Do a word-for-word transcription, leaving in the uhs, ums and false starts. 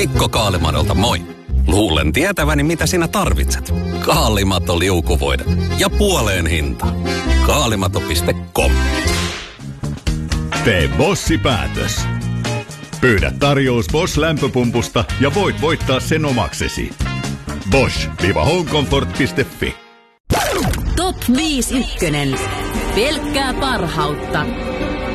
Mikko Kaalimadolta moi. Luulen tietäväni, mitä sinä tarvitset. Kaalimato liukuvoide ja puoleen hinta. Kaalimato piste com. Tee Bossi-päätös. Pyydä tarjous Bosch-lämpöpumpusta ja voit voittaa sen omaksesi. bosch homecomfort piste fi. Top viisi ykkönen. Pelkkää parhautta.